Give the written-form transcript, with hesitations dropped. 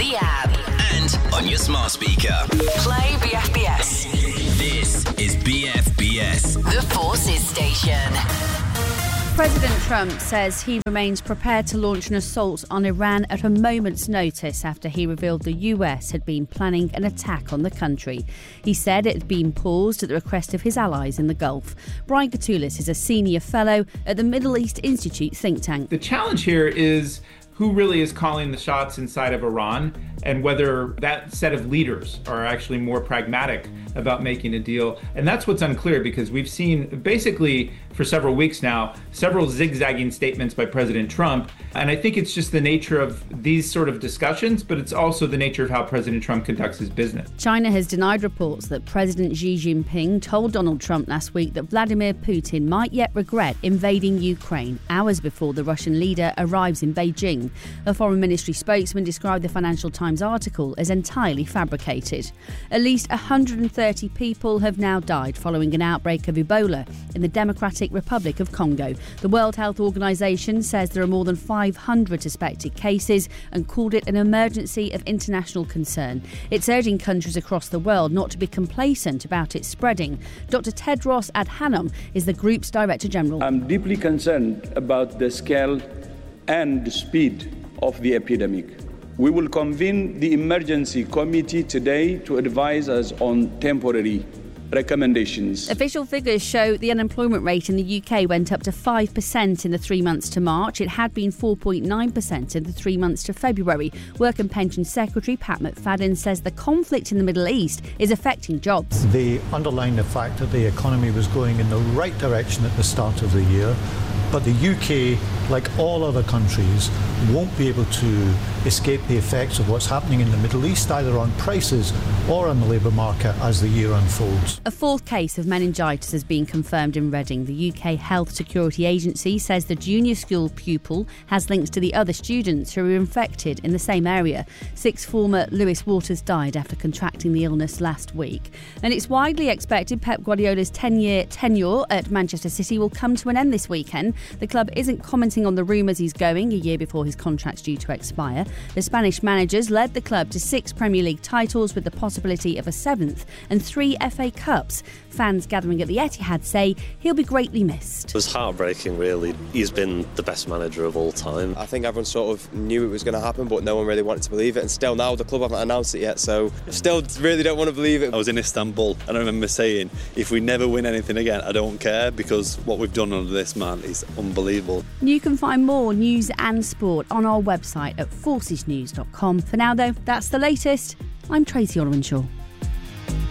the app. And on your smart speaker. Play BFBS. This is BFBS. The Forces Station. President Trump says he remains prepared to launch an assault on Iran at a moment's notice after he revealed the US had been planning an attack on the country. He said it had been paused at the request of his allies in the Gulf. Brian Katulis is a senior fellow at the Middle East Institute think tank. The challenge here is who really is calling the shots inside of Iran and whether that set of leaders are actually more pragmatic about making a deal. And that's what's unclear, because we've seen basically for several weeks now, several zigzagging statements by President Trump. And I think it's just the nature of these sort of discussions, but it's also the nature of how President Trump conducts his business. China has denied reports that President Xi Jinping told Donald Trump last week that Vladimir Putin might yet regret invading Ukraine hours before the Russian leader arrives in Beijing. A Foreign Ministry spokesman described the Financial Times article as entirely fabricated. At least 130 people have now died following an outbreak of Ebola in the Democratic Republic of Congo. The World Health Organization says there are more than 500 suspected cases and called it an emergency of international concern. It's urging countries across the world not to be complacent about its spreading. Dr. Tedros Adhanom is the group's Director General. I'm deeply concerned about the scale and the speed of the epidemic. We will convene the emergency committee today to advise us on temporary recommendations. Official figures show the unemployment rate in the UK went up to 5% in the 3 months to March. It had been 4.9% in the 3 months to February. Work and Pension Secretary Pat McFadden says the conflict in the Middle East is affecting jobs. They underline the fact that the economy was going in the right direction at the start of the year, but the UK, like all other countries, won't be able to escape the effects of what's happening in the Middle East, either on prices or on the labour market as the year unfolds. A fourth case of meningitis has been confirmed in Reading. The UK Health Security Agency says the junior school pupil has links to the other students who were infected in the same area. Sixth former Lewis Waters died after contracting the illness last week. And it's widely expected Pep Guardiola's 10-year tenure at Manchester City will come to an end this weekend. The club isn't commenting on the rumours he's going a year before his contract's due to expire. The Spanish managers led the club to 6 Premier League titles with the possibility of a 7th and 3 FA Cups. Fans gathering at the Etihad say he'll be greatly missed. It was heartbreaking, really. He's been the best manager of all time. I think everyone sort of knew it was going to happen, but no one really wanted to believe it. And still now the club haven't announced it yet, so still really don't want to believe it. I was in Istanbul and I remember saying, if we never win anything again, I don't care, because what we've done under this man is unbelievable. You can find more news and sport on our website at forcesnews.com. For now, though, that's the latest. I'm Tracy Orwenshaw.